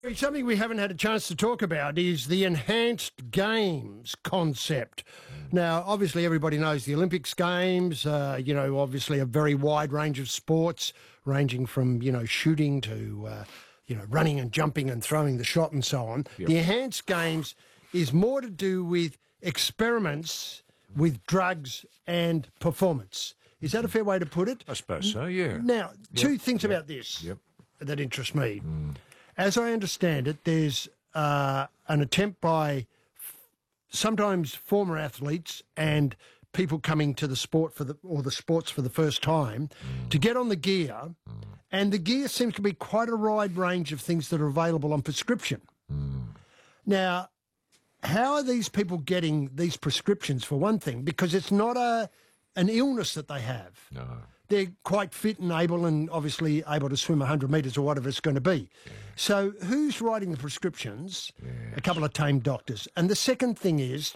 Something we haven't had a chance to talk about is the enhanced games concept. Now, obviously, everybody knows the Olympics games, obviously a very wide range of sports, ranging from, shooting to, running and jumping and throwing the shot and so on. Yep. The enhanced games is more to do with experiments with drugs and performance. Is that a fair way to put it? I suppose so, yeah. Now, two things about this that interest me. As I understand it, there's an attempt by sometimes former athletes and people coming to the sport the sports for the first time to get on the gear, and the gear seems to be quite a wide range of things that are available on prescription. Now, how are these people getting these prescriptions, for one thing? Because it's not an illness that they have. No. They're quite fit and able and obviously able to swim 100 metres or whatever it's going to be. Yeah. So who's writing the prescriptions? Yes. A couple of tame doctors. And the second thing is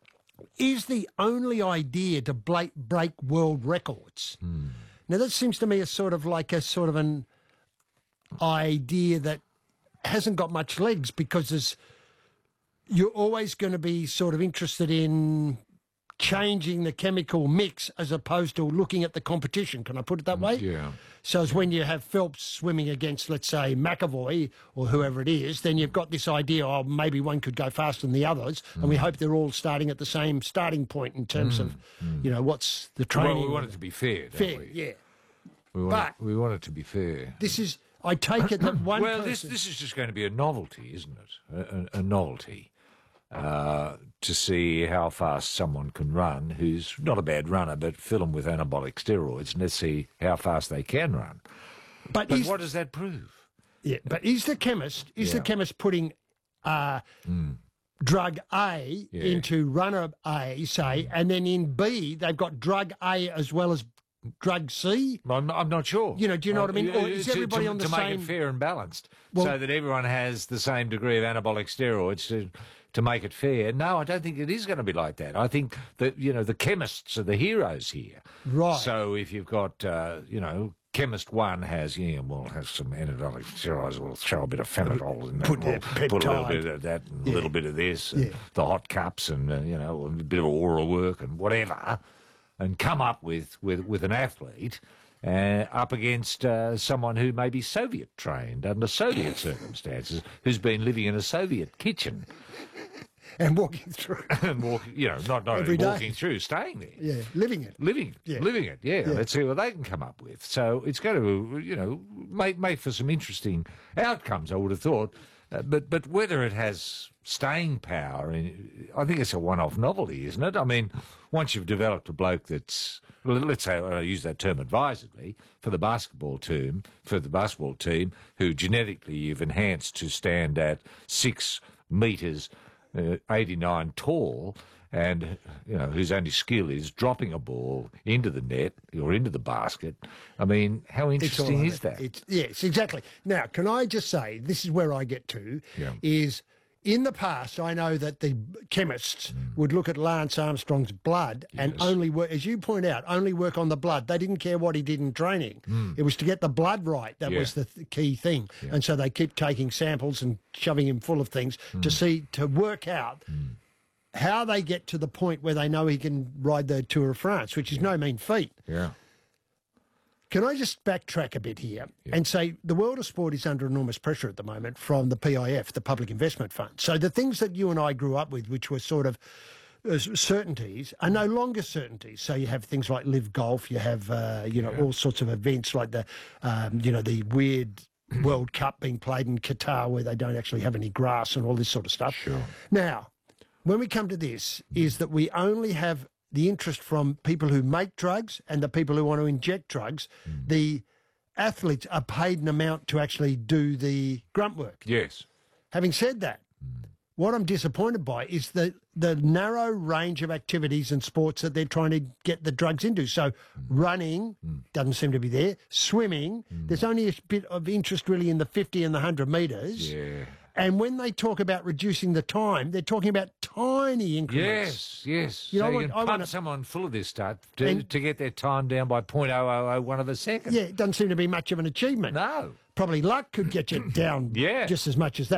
the only idea to break world records. Now, that seems to me a sort of an idea that hasn't got much legs, because you're always going to be sort of interested in changing the chemical mix as opposed to looking at the competition. Can I put it that way? Yeah. So it's when you have Phelps swimming against, let's say, McAvoy or whoever it is, then you've got this idea, maybe one could go faster than the others, and we hope they're all starting at the same starting point in terms of, what's the training. Well, we want it to be fair, don't we? Yeah. We want it to be fair. This is, I take it that one person... this is just going to be a novelty, isn't it? A novelty. To see how fast someone can run who's not a bad runner, but fill them with anabolic steroids and let's see how fast they can run. But what does that prove? Yeah, but is the chemist putting drug A into runner A, say, and then in B they've got drug A as well as drug C? I'm not sure. Do you know what I mean? Or is everybody on the same... To make it fair and balanced, so that everyone has the same degree of anabolic steroids to make it fair. No, I don't think it is going to be like that. I think that, the chemists are the heroes here. Right. So if you've got, chemist one has some anabolic steroids, we'll throw a bit of phenol in there, put a little bit of that and a little bit of this, and the hot cups and, a bit of oral work and whatever, and come up with an athlete up against someone who may be Soviet trained under Soviet circumstances, who's been living in a Soviet kitchen. And walking through. Not only walking through, staying there. Yeah, living it. Living it, yeah. Let's see what they can come up with. So it's going to, make for some interesting outcomes, I would have thought. But whether it has staying power, I think it's a one-off novelty, isn't it? I mean, once you've developed a bloke that's, let's say, I use that term advisedly, for the basketball team, who genetically you've enhanced to stand at 6 metres 89 tall, and whose only skill is dropping a ball into the net or into the basket. I mean, how interesting is that? Yes, exactly. Now, can I just say, this is where I get to, is in the past, I know that the chemists would look at Lance Armstrong's blood and only work, as you point out, only work on the blood. They didn't care what he did in training. It was to get the blood right. That was the key thing. And so they keep taking samples and shoving him full of things to work out how they get to the point where they know he can ride the Tour of France, which is no mean feat. Yeah. Can I just backtrack a bit here and say the world of sport is under enormous pressure at the moment from the PIF, the Public Investment Fund. So the things that you and I grew up with, which were sort of certainties, are no longer certainties. So you have things like Live Golf, you have, all sorts of events like the weird World Cup being played in Qatar where they don't actually have any grass and all this sort of stuff. Sure. Now, when we come to this, is that we only have the interest from people who make drugs and the people who want to inject drugs. The athletes are paid an amount to actually do the grunt work. Yes. Having said that, what I'm disappointed by is the narrow range of activities and sports that they're trying to get the drugs into. So running doesn't seem to be there. Swimming, there's only a bit of interest really in the 50 and the 100 metres. Yeah. And when they talk about reducing the time, they're talking about tiny increments. Yes. You can pump someone full of this stuff to get their time down by .0001 of a second. Yeah, it doesn't seem to be much of an achievement. No. Probably luck could get you down Yeah. just as much as that.